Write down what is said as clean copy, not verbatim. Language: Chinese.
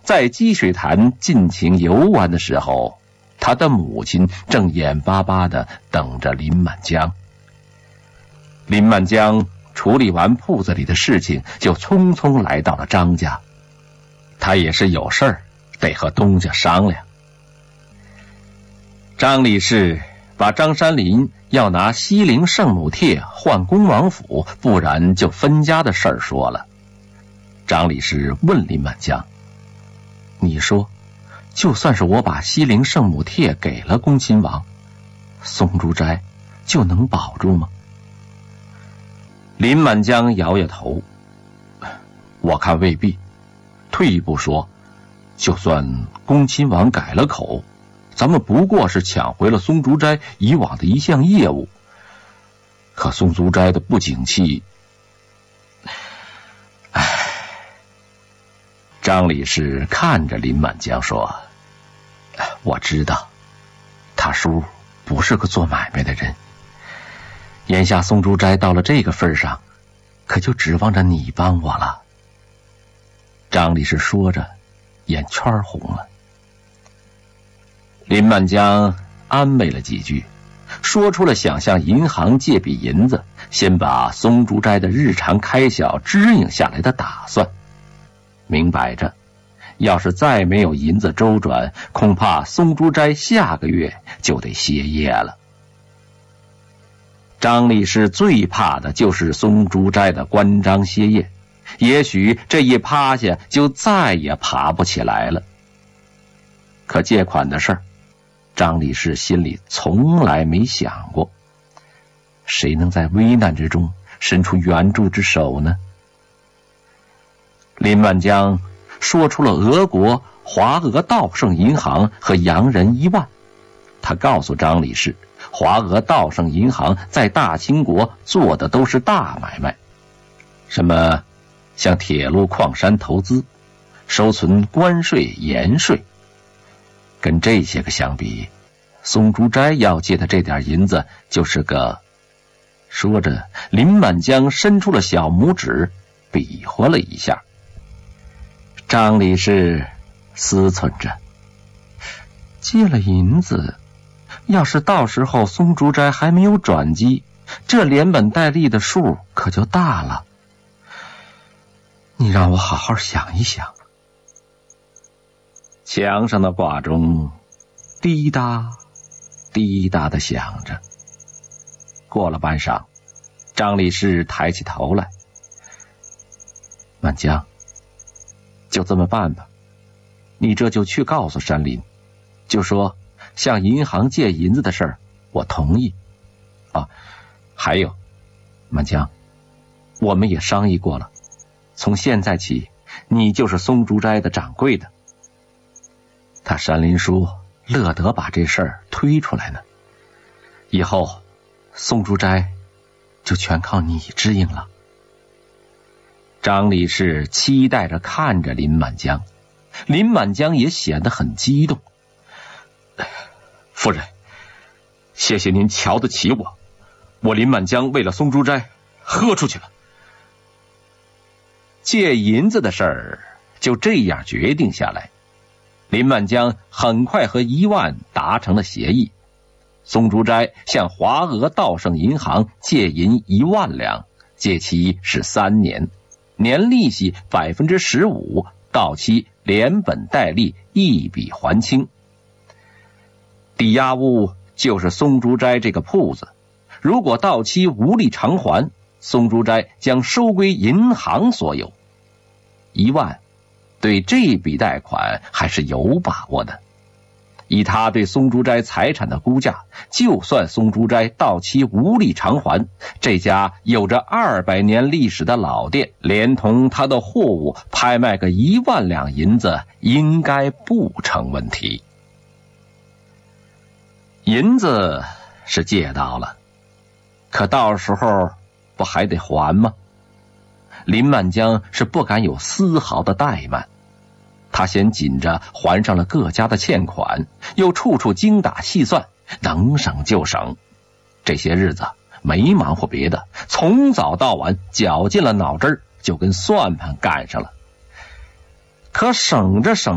在积水潭尽情游玩的时候，他的母亲正眼巴巴地等着林满江。林满江处理完铺子里的事情，就匆匆来到了张家。他也是有事儿，得和东家商量。张理事把张山林要拿西陵圣母帖换恭王府，不然就分家的事儿说了。张理事问林满江：“你说，就算是我把西陵圣母帖给了恭亲王，松竹斋就能保住吗？”林满江摇摇头：“我看未必。退一步说，就算恭亲王改了口，咱们不过是抢回了松竹斋以往的一项业务。可松竹斋的不景气……”张理事看着林满江说：“我知道，他叔不是个做买卖的人。眼下松竹斋到了这个份上，可就指望着你帮我了。”张理事说着，眼圈红了。林满江安慰了几句，说出了想向银行借笔银子，先把松竹斋的日常开销支应下来的打算。明摆着，要是再没有银子周转，恐怕松竹斋下个月就得歇业了。张理事最怕的就是松竹斋的关张歇业，也许这一趴下就再也爬不起来了。可借款的事儿，张理事心里从来没想过，谁能在危难之中伸出援助之手呢？林满江说出了俄国华俄道盛银行和洋人1万。他告诉张理事，华俄道盛银行在大清国做的都是大买卖，什么像铁路矿山投资，收存关税盐税。跟这些个相比，松竹斋要借的这点银子就是个……说着，林满江伸出了小拇指，比划了一下。张理事思忖着，借了银子，要是到时候松竹斋还没有转机，这连本带利的数可就大了。你让我好好想一想。墙上的挂钟滴答滴答地响着。过了半晌，张理事抬起头来：“满江，就这么办吧，你这就去告诉山林，就说向银行借银子的事儿我同意。还有，满江，我们也商议过了，从现在起你就是松竹斋的掌柜的。”他山林叔乐得把这事儿推出来呢，以后松竹斋就全靠你支应了。张理事期待着看着林满江，林满江也显得很激动。夫人，谢谢您瞧得起我，我林满江为了松竹斋喝出去了。借银子的事儿就这样决定下来。林满江很快和1万达成了协议，松竹斋向华俄道盛银行借银1万两，借期是3年，年利息15%，到期连本带利一笔还清。抵押物就是松竹斋这个铺子，如果到期无力偿还，松竹斋将收归银行所有。1万对这笔贷款还是有把握的。以他对松竹斋财产的估价，就算松竹斋到期无力偿还，这家有着200年历史的老店，连同他的货物拍卖个1万两银子，应该不成问题。银子是借到了，可到时候不还得还吗？林满江是不敢有丝毫的怠慢，他先紧着还上了各家的欠款，又处处精打细算，能省就省。这些日子没忙活别的，从早到晚绞尽了脑汁，就跟算盘干上了。可省着省